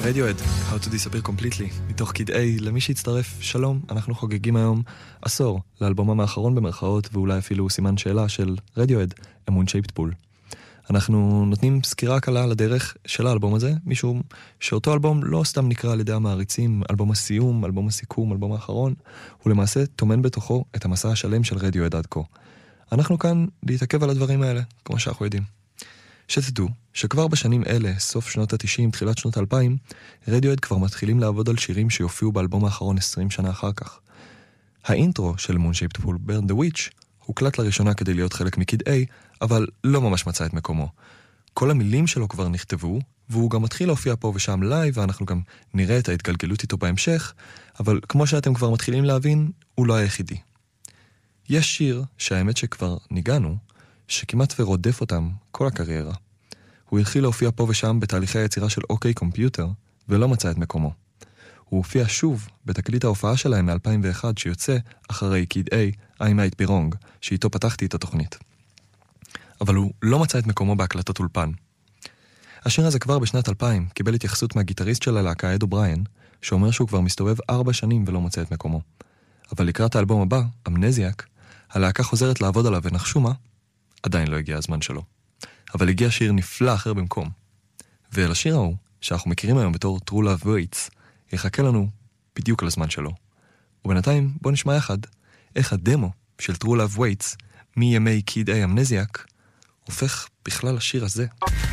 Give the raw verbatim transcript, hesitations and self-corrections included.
רדיואד, How to Disappear Completely, מתוך קיד איי. למי שהצטרף, שלום, אנחנו חוגגים היום עשור לאלבומם האחרון במרכאות, ואולי אפילו סימן שאלה של רדיואד, A Moon-Shaped Pool. אנחנו נותנים סקירה קלה על הדרך של האלבום הזה, משום שאותו אלבום לא סתם נקרא על ידי המעריצים, אלבום הסיום, אלבום הסיכום, אלבום האחרון, הוא למעשה תומן בתוכו את המסע השלם של רדיואד עד כה. אנחנו כאן להתעכב על הדברים האלה, כמו שאנחנו יודעים. שתדעו שכבר בשנים אלה, סוף שנות ה-תשעים, תחילת שנות ה-אלפיים, רדיואד כבר מתחילים לעבוד על שירים שיופיעו באלבום האחרון עשרים שנה אחר כך. האינטרו של Moon-Shaped Pool, Burn the Witch, הוקלט לראשונה כדי להיות חלק מקיד איי, אבל לא ממש מצא את מקומו. כל המילים שלו כבר נכתבו, והוא גם מתחיל להופיע פה ושם לייב, ואנחנו גם נראה את ההתגלגלות איתו בהמשך, אבל כמו שאתם כבר מתחילים להבין, הוא לא היחידי. יש שיר שהאמת שכבר ניגענו, שכמעט ורודף אותם כל הקריירה. הוא התחיל להופיע פה ושם בתהליכי היצירה של אוקיי קומפיוטר, ולא מצא את מקומו. הוא הופיע שוב בתקליט ההופעה שלהם מ-אלפיים ואחת שיוצא אחרי קיד איי, I Might Be Wrong, שאיתו פתחתי את התוכנית. אבל הוא לא מצא את מקומו בהקלטות אולפן. השיר הזה כבר בשנת אלפיים קיבל התייחסות מהגיטריסט של הלהקה אד אובריין, שאומר שהוא כבר מסתובב ארבע שנים ולא מוצא את מקומו. אבל לקראת האלבום הבא, אמנזיאק, הלהקה חוזרת לעבוד עליו ונחשו מה? עדיין לא הגיע הזמן שלו. אבל הגיע שיר נפלא אחר במקום. ולשיר ההוא, שאנחנו מכירים היום בתור True Love Waits, יחכה לנו בדיוק על הזמן שלו. ובינתיים בוא נשמע יחד איך הדמו של True Love Waits מימי קיד איי אמנזיאק הופך בכלל לשיר הזה.